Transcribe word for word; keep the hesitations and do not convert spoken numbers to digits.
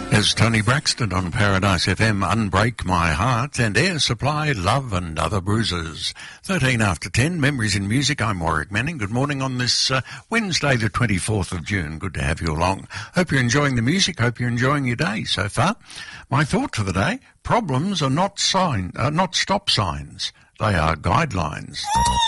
There's Tony Braxton on Paradise F M, Unbreak My Heart, and Air Supply, Love and Other Bruises. thirteen after ten, Memories in Music. I'm Warwick Manning. Good morning on this uh, Wednesday, the twenty-fourth of June. Good to have you along. Hope you're enjoying the music. Hope you're enjoying your day so far. My thought for the day, problems are not sign, are not stop signs. They are guidelines.